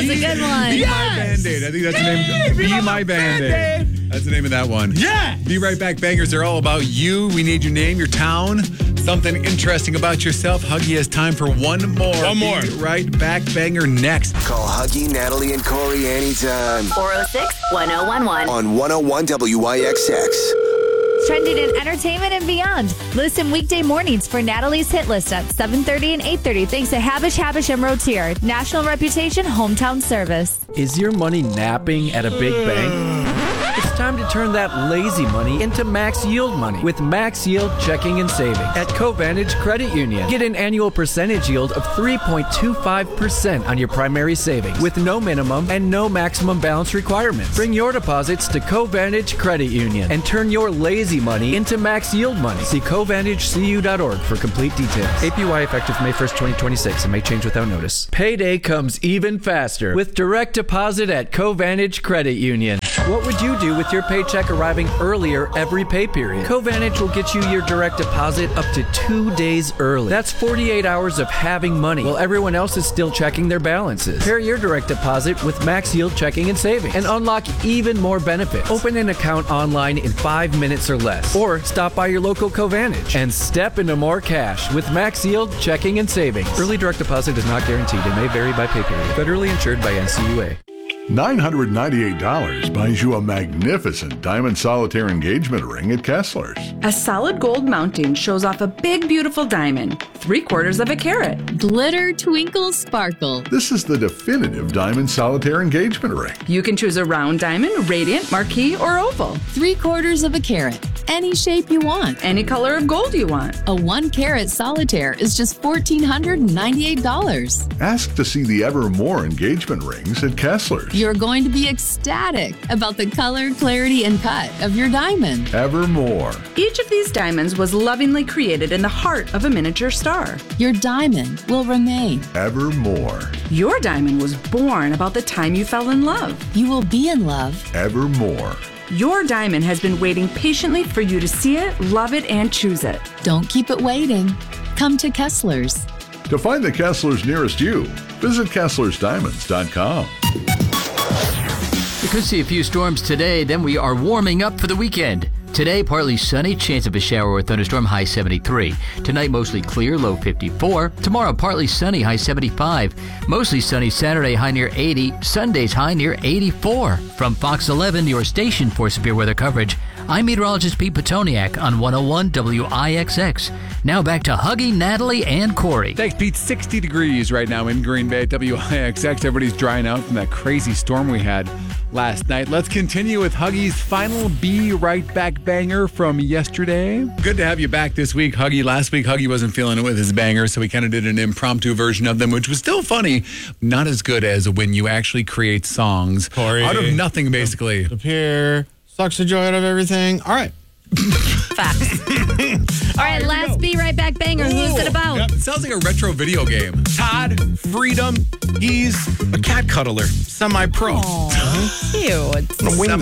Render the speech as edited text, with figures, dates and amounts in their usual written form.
That's a good one. Be My Band-Aid. I think that's the name. Be My Band-Aid. That's the name of that one. Yeah. Be Right Back Bangers are all about you. We need your name, your town, something interesting about yourself. Huggy has time for one more. One more. Be Right Back Banger next. Call Huggy, Natalie, and Corey anytime 406-1011. on 101 WIXX. Trending in entertainment and beyond. Listen weekday mornings for Natalie's hit list at 7:30 and 8:30. Thanks to Habish and Rotier. National reputation, hometown service. Is your money napping at a big bank? It's time to turn that lazy money into max yield money with Max Yield Checking and Savings at Covantage Credit Union. Get an annual percentage yield of 3.25% on your primary savings with no minimum and no maximum balance requirements. Bring your deposits to Covantage Credit Union and turn your lazy money into max yield money. See CovantageCU.org for complete details. APY effective May 1st, 2026 and may change without notice. Payday comes even faster with direct deposit at Covantage Credit Union. What would you do with your paycheck arriving earlier every pay period? Covantage will get you your direct deposit up to 2 days early. That's 48 hours of having money while everyone else is still checking their balances. Pair your direct deposit with Max Yield Checking and Savings and unlock even more benefits. Open an account online in 5 minutes or less. Or stop by your local Covantage and step into more cash with Max Yield Checking and Savings. Early direct deposit is not guaranteed and may vary by pay period. Federally insured by NCUA. $998 buys you a magnificent diamond solitaire engagement ring at Kessler's. A solid gold mounting shows off a big, beautiful diamond, 3/4 of a carat. Glitter, twinkle, sparkle. This is the definitive diamond solitaire engagement ring. You can choose a round diamond, radiant, marquise, or oval. 3/4 of a carat. Any shape you want. Any color of gold you want. A 1-carat solitaire is just $1,498. Ask to see the Evermore engagement rings at Kessler's. You're going to be ecstatic about the color, clarity, and cut of your diamond. Evermore. Each of these diamonds was lovingly created in the heart of a miniature star. Your diamond will remain. Evermore. Your diamond was born about the time you fell in love. You will be in love. Evermore. Your diamond has been waiting patiently for you to see it, love it, and choose it. Don't keep it waiting. Come to Kessler's. To find the Kessler's nearest you, visit KesslersDiamonds.com. We could see a few storms today, then we are warming up for the weekend. Today, partly sunny, chance of a shower or thunderstorm, high 73. Tonight, mostly clear, low 54. Tomorrow, partly sunny, high 75. Mostly sunny Saturday, high near 80. Sunday's high near 84. From Fox 11, your station for severe weather coverage, I'm meteorologist Pete Petoniak on 101 WIXX. Now back to Huggy, Natalie, and Corey. Thanks, Pete. 60 degrees right now in Green Bay, WIXX. Everybody's drying out from that crazy storm we had last night. Let's continue with Huggy's final Be Right Back banger from yesterday. Good to have you back this week, Huggy. Last week, Huggy wasn't feeling it with his bangers, so we kind of did an impromptu version of them, which was still funny. Not as good as when you actually create songs Corey, out of nothing, basically. Up here, sucks the joy out of everything. All right. Facts. All right, last Be Right Back banger. Who's it about? Yep, it sounds like a retro video game. Todd Freedom. He's a cat cuddler, semi-pro. Cute. Semi-pro.